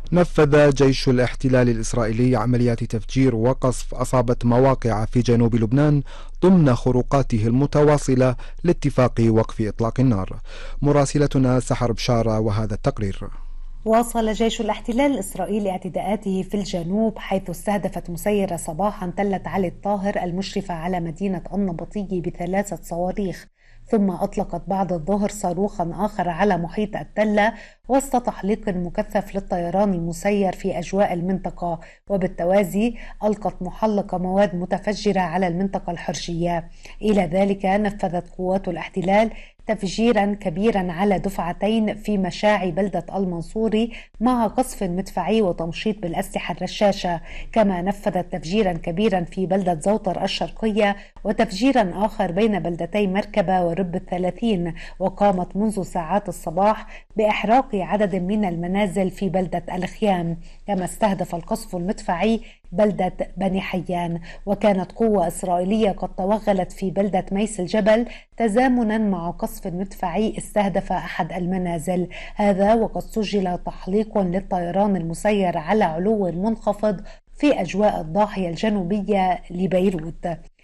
نفذ جيش الاحتلال الإسرائيلي عمليات تفجير وقصف أصابت مواقع في جنوب لبنان ضمن خروقاته المتواصلة لاتفاق وقف إطلاق النار. مراسلتنا سحر بشارة وهذا التقرير. واصل جيش الاحتلال الإسرائيلي اعتداءاته في الجنوب، حيث استهدفت مسيرة صباحا تلة علي الطاهر المشرفة على مدينة النبطية ب3 صواريخ، ثم أطلقت بعد الظهر صاروخا آخر على محيط التلة وسط تحليق مكثف للطيران المسير في أجواء المنطقة، وبالتوازي ألقت محلقة مواد متفجرة على المنطقة الحرجية. إلى ذلك نفذت قوات الاحتلال تفجيرا كبيرا على دفعتين في مشاعي بلدة المنصوري مع قصف مدفعي وتمشيط بالأسلحة الرشاشة، كما نفذت تفجيرا كبيرا في بلدة زوطر الشرقية وتفجيرا آخر بين بلدتي مركبة ورب الثلاثين، وقامت منذ ساعات الصباح بإحراق عدد من المنازل في بلدة الخيام. كما استهدف القصف المدفعي بلدة بني حيان، وكانت قوة إسرائيلية قد توغلت في بلدة ميس الجبل تزامنا مع قصف مدفعي استهدف أحد المنازل، هذا وقد سجل تحليق للطيران المسير على علو منخفض في أجواء الضاحية الجنوبية لبيروت.